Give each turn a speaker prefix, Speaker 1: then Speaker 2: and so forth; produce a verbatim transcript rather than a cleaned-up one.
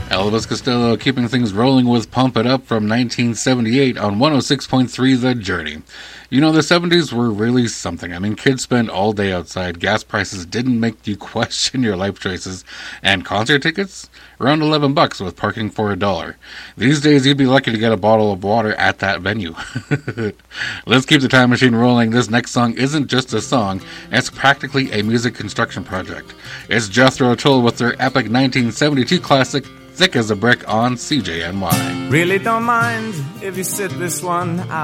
Speaker 1: Elvis Costello keeping things rolling with Pump It Up from nineteen seventy-eight on one oh six point three The Journey. You know, the seventies were really something. I mean, kids spent all day outside, gas prices didn't make you question your life choices, and concert tickets? Around eleven bucks with parking for a dollar. These days, you'd be lucky to get a bottle of water at that venue. Let's keep the time machine rolling. This next song isn't just a song, it's practically a music construction project. It's Jethro Tull with their epic nineteen seventy-two classic, Thick as a Brick on C J N Y.
Speaker 2: Really don't mind if you sit this one out.